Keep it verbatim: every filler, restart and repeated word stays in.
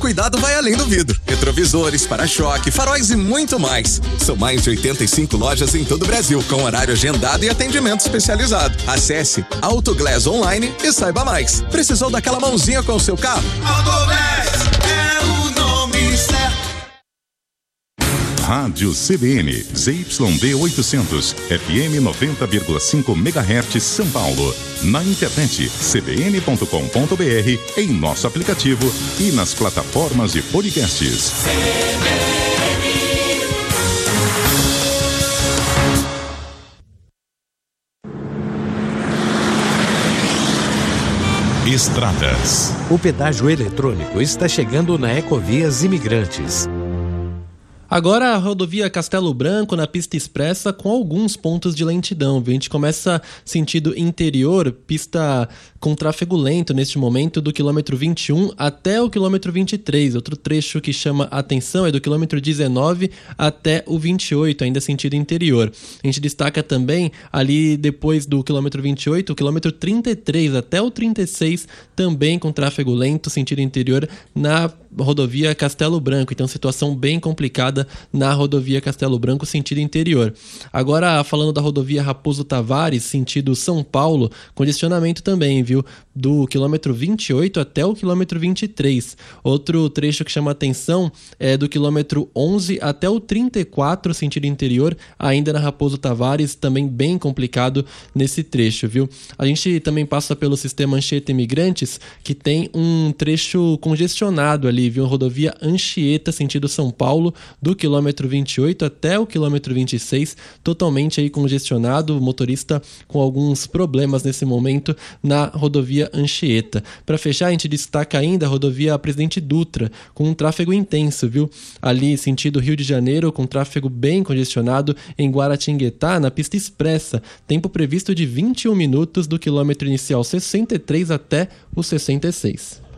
Cuidado vai além do vidro. Retrovisores, para-choque, faróis e muito mais. São mais de oitenta e cinco lojas em todo o Brasil, com horário agendado e atendimento especializado. Acesse Autoglass Online e saiba mais. Precisou daquela mãozinha com o seu carro? Autoglass é o nome certo. Rádio C B N, Z Y D oitocentos, F M noventa vírgula cinco megahertz, São Paulo. Na internet, c b n ponto com ponto b r, em nosso aplicativo e nas plataformas de podcasts. Estradas. O pedágio eletrônico está chegando na Ecovias Imigrantes. Agora a rodovia Castelo Branco na pista expressa com alguns pontos de lentidão. A gente começa sentido interior, pista com tráfego lento neste momento do quilômetro vinte e um até o quilômetro vinte e três. Outro trecho que chama atenção é do quilômetro dezenove até o vinte e oito, ainda sentido interior. A gente destaca também ali depois do quilômetro vinte e oito, o quilômetro trinta e três até o trinta e seis, também com tráfego lento, sentido interior na rodovia Castelo Branco. Então situação bem complicada na rodovia Castelo Branco, sentido interior. Agora, falando da rodovia Raposo Tavares, sentido São Paulo, congestionamento também, viu? Do quilômetro vinte e oito até o quilômetro vinte e três. Outro trecho que chama atenção é do quilômetro onze até o trinta e quatro, sentido interior, ainda na Raposo Tavares, também bem complicado nesse trecho, viu? A gente também passa pelo sistema Anchieta Imigrantes, que tem um trecho congestionado ali, viu? Rodovia Anchieta, sentido São Paulo, do quilômetro vinte e oito até o quilômetro vinte e seis, totalmente aí congestionado, motorista com alguns problemas nesse momento na rodovia Anchieta. Para fechar, a gente destaca ainda a rodovia Presidente Dutra, com um tráfego intenso, viu? Ali, sentido Rio de Janeiro, com tráfego bem congestionado em Guaratinguetá, na pista expressa. Tempo previsto de vinte e um minutos do quilômetro inicial sessenta e três até o sessenta e seis.